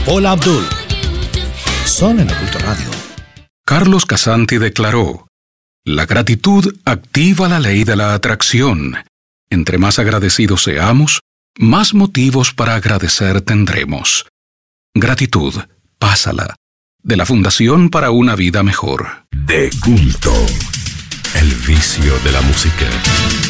Hola Abdul. Son en Oculto Radio. Carlos Casanti declaró: la gratitud activa la ley de la atracción. Entre más agradecidos seamos, más motivos para agradecer tendremos. Gratitud, pásala. De la Fundación para una Vida Mejor. De culto. El vicio de la música.